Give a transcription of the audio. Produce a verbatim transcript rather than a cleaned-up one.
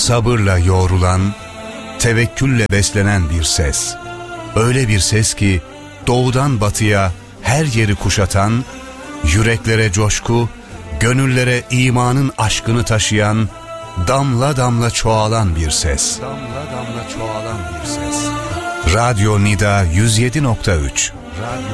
sabırla yoğrulan, tevekkülle beslenen bir ses. Öyle bir ses ki doğudan batıya her yeri kuşatan, yüreklere coşku, gönüllere imanın aşkını taşıyan, damla damla çoğalan bir ses. Damla damla çoğalan bir ses. Radyo Nida yüz yedi nokta üç. Radyo